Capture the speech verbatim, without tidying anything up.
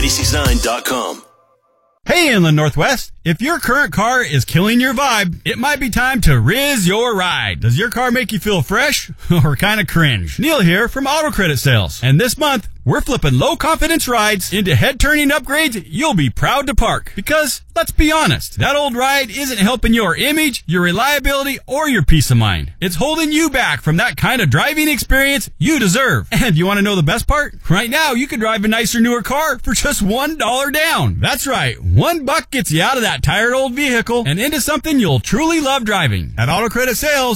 Eddie Design dot com. Hey, Inland Northwest, if your current car is killing your vibe, it might be time to Riz your ride. Does your car make you feel fresh or kind of cringe? Neil here from Auto Credit Sales. And this month, we're flipping low-confidence rides into head-turning upgrades you'll be proud to park. Because, let's be honest, that old ride isn't helping your image, your reliability, or your peace of mind. It's holding you back from that kind of driving experience you deserve. And you want to know the best part? Right now, you can drive a nicer, newer car for just one dollar down. That's right. One buck gets you out of that tired old vehicle and into something you'll truly love driving. At Auto Credit Sales,